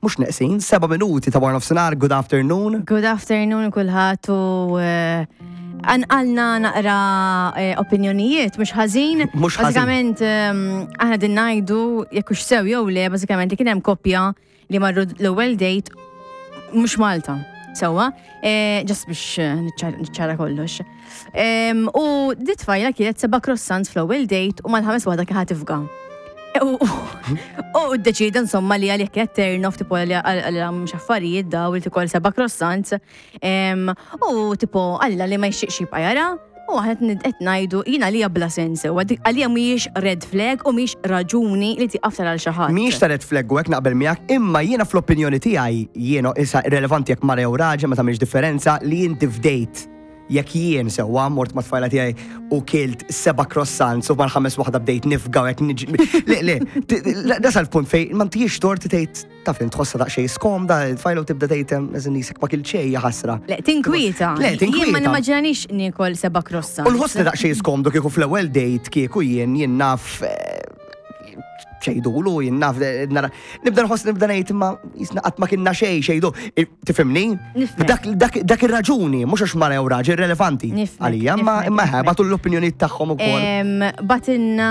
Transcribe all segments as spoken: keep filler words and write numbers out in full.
mux neqsin, seba' minuti ta' war nofsinhar, good afternoon. Good afternoon kulħadd u għalna naqra opinjonijiet, mux ħażin. Mhux ħażin. Bażikament aħna din ngħidu jekk hux sew jew le, bażikament li kien hemm koppja li marru l-ewwel date mhux Malta. Sewwa, ġast biex niċċara kollox. U dit tfajla kienet seba' croissants fl-ewwel date u mal-ħames waħda kien ħatifga. U d-deċida insomma li għalek qed turn off tipo li għal mhux affarijiet daw li tikol seba' croissants u tipo għalla li ma jxieqx jibqa' jara u aħna qed ngħidu jiena għalija bla sens u għalija mhijiex red flag u mhix raġuni li tiqaf tara xi ħadd. Mhijiex ta' red flag u hekk naqbel miegħek, imma jiena fl-opinjoni tiegħi jiena issa irrelevanti jekk mara jew raġel ma tagħmilx differenza li inti f'dejt jekk jien sewwa mort ma' tfajla tiegħi u kilt seba' croissants u mal-ħames waħda bdejt nifga u hekk niġi. Le, le, dasal punt fejn ma ntijiex torti tgħid taf li tħossha daqsxejn skomda, tfajla u tibda tgħidhem eżin isek ma kil xejn ħasra. Le, tinkwieta. Le, tinkwieta. Jien ma nimmaġinanix nikol seba' croissants. U nħossni daqsxejn skomdu kieku fl-ewwel date kieku jien jien naf xejdulu, jien naf nibda nħoss nibda ngħid imma jisna qatt ma kienna xejn xejdu. Tifhimni? Dak ir-raġuni, mhux għax mara jew raġel relevanti għalija, imma ħabatu l-opinjonijiet tagħhom ukoll. Batinna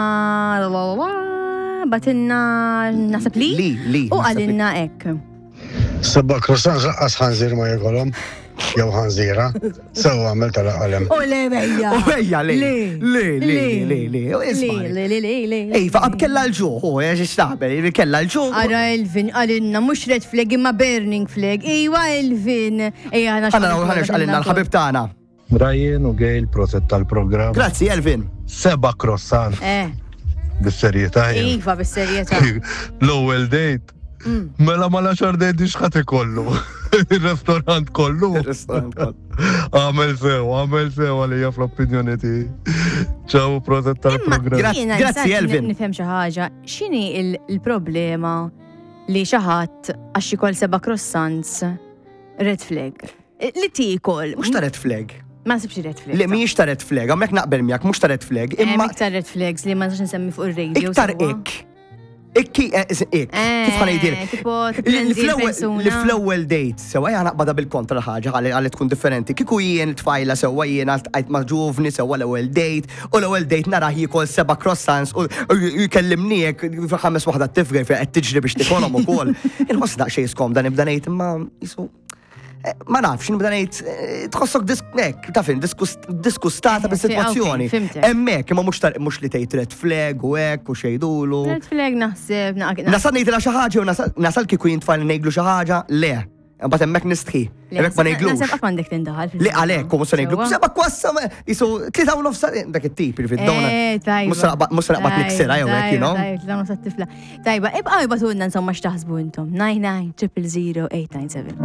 batinna nasab li? Li, li. U għalinna hekk. Seba' croissants laqqas ħanżir ma jagħkolhom. Jew ħanżira, sewa għamilta laqalem. U le bejja. U bejja, li. Li, li, li, li. Li, li, li, li. Ej, faqab kella l-ġuħ, u għax istaħbel, kella l-ġuħ. Ara Elvin, għalinna, mux red flag, imma burning flag. Ejwa Elvin. Ejja, għana Għana għana għallinna l-ħabib tagħna. Brian u Gail, proset tal-program. Grazzi, Elvin. Seba' croissant. Eh. Bis-serjetà. Iva, bis-serjetà. L-ewwel date. Mela ma laxar date x'ħadd ikollu. Il-restorant kollu. Il-restorant kollu. Għamel sew, għamel sew għalija fl-opinjoni tiegħi. Ċaw proset tal-programm. Grazzi, Elvin. Nifhem xi ħaġa. X'inhi il-problema li xi ħadd għax ikol seba' croissants red flag? Li tikol. Mhux ta' red flag. Ma nsibx red flag. Li mhijiex ta' red flag, għamlek naqbel miegħek mhux ta' red flag. Imma iktar red flags li ma nsax nsemmi fuq ir-radio. Iktar ik. Ikki, ik, kif ħanajdir? Li fl-ewwel date, sewa jgħana naqbada bil-kontra ħaġa għalli tkun differenti. Kiku jien tfajla sewa jien għajt maġuvni sewa l-ewwel date, u l-ewwel date nara jikol seba' croissants u jkellimniek ħames waħda t-tifgħi fi qed tiġri biex tikolhom ukoll. Inħoss daqsxejn skomda nibda ngħid imma jisu. Ma nafx, nibda ngħid tħossok nek, tafin, diskustata bis-sitwazzjoni. Hemmhekk imma mhux li tgħid red flag u hekk u xejdulu. Red flag naħseb Nasal ngħidilha xi ħaġa u nasal kieku jien tfal ngħidlu xi ħaġa, le. Imbagħad hemmhekk nistħi. Hemmhekk ma ngħidlux. Naħseb qatt m'għandek tindaħal. Le għalhekk u mhux se ngħidlu. Seba' kwassa jisu tlieta u nofs dak it-tip li fid-downa. Mhux se naqbad niksirha jew hekk, you know? Tlieta u nofs tifla. Tajba, ibqa' jibgħatulna insomma x'taħsbu intom. nine nine triple zero eight nine seven.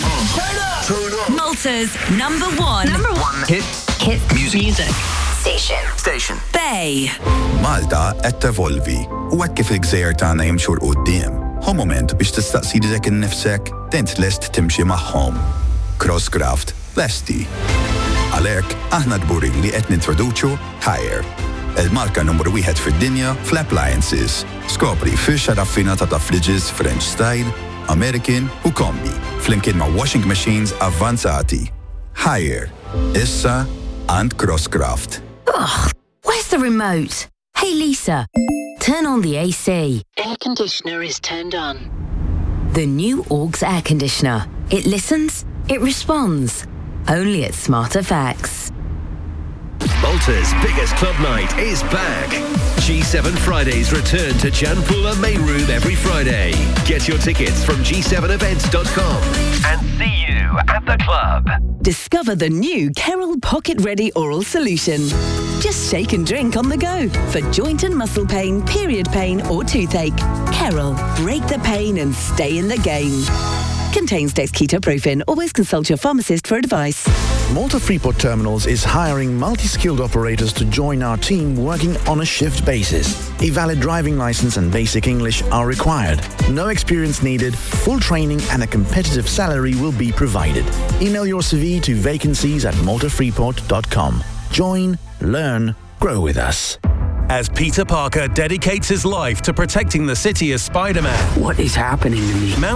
Malta's number one. Number one. Hit. Hit music. Station. Station. Bay. Malta qed tevolvi u hekk kif il-gżejjer tagħna jimxu l quddiem. Hu moment biex tistaqsi lilek innifsek dent lest timxi magħhom. Crosscraft lesti. Għalhekk aħna dburi li qed nintroduċu Haier. Il-marka numru wieħed fid-dinja fl-appliances. Skopri firxa raffinata ta' fridges French style, American u kombi, flimkien ma' washing machines avvanzati. Haier. Issa and Crosscraft. Ugh, where's the remote? Hey Lisa, turn on the A C. Air conditioner is turned on. The new Augs air conditioner. It listens, it responds. Only at Smart Effects. Malta's biggest club night is back. G seven Fridays return to Janpula Main Room every Friday. Get your tickets from g seven events dot com and see you at the club. Discover the new Kerrol Pocket Ready Oral Solution. Just shake and drink on the go for joint and muscle pain, period pain or toothache. Kerrol, break the pain and stay in the game. Contains dexketoprofen. Always consult your pharmacist for advice. Malta Freeport Terminals is hiring multi-skilled operators to join our team working on a shift basis. A valid driving license and basic English are required. No experience needed, full training and a competitive salary will be provided. Email your C V to vacancies at malta freeport dot com. Join, learn, grow with us. As Peter Parker dedicates his life to protecting the city as Spider-Man. What is happening to me?